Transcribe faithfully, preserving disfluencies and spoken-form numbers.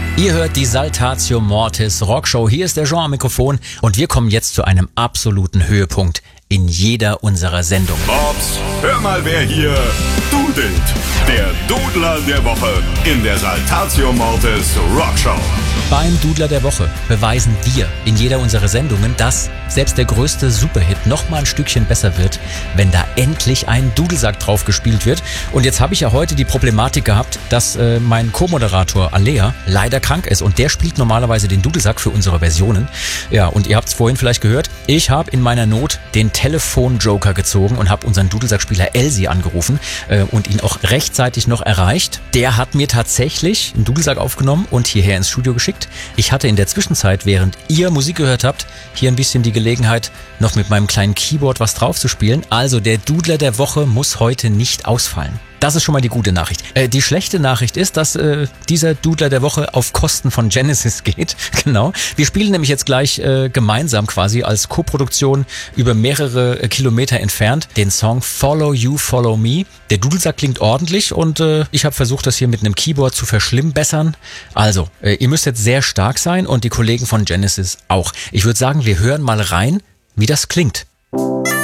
Ihr hört die Saltatio Mortis Rockshow. Hier ist der Jean am Mikrofon und wir kommen jetzt zu einem absoluten Höhepunkt in jeder unserer Sendungen. Bobs, hör mal, wer hier dudelt. Der Dudler der Woche in der Saltatio Mortis Rockshow. Beim Dudler der Woche beweisen wir in jeder unserer Sendungen, dass selbst der größte Superhit noch mal ein Stückchen besser wird, wenn da endlich ein Dudelsack drauf gespielt wird. Und jetzt habe ich ja heute die Problematik gehabt, dass äh, mein Co-Moderator Alea leider krank ist und der spielt normalerweise den Dudelsack für unsere Versionen. Ja, und ihr habt es vorhin vielleicht gehört, ich habe in meiner Not den Telefon-Joker gezogen und habe unseren Dudelsackspieler Elsie angerufen äh, und ihn auch rechtzeitig noch erreicht. Der hat mir tatsächlich einen Dudelsack aufgenommen und hierher ins Studio geschickt. Ich hatte in der Zwischenzeit, während ihr Musik gehört habt, hier ein bisschen die Gelegenheit, noch mit meinem kleinen Keyboard was drauf zu spielen. Also der Dudler der Woche muss heute nicht ausfallen. Das ist schon mal die gute Nachricht. Äh, die schlechte Nachricht ist, dass äh, dieser Dudler der Woche auf Kosten von Genesis geht. Genau. Wir spielen nämlich jetzt gleich äh, gemeinsam quasi als Koproduktion über mehrere äh, Kilometer entfernt den Song Follow You, Follow Me. Der Dudelsack klingt ordentlich und äh, ich habe versucht, das hier mit einem Keyboard zu verschlimmbessern. Also, äh, ihr müsst jetzt sehr stark sein und die Kollegen von Genesis auch. Ich würde sagen, wir hören mal rein, wie das klingt.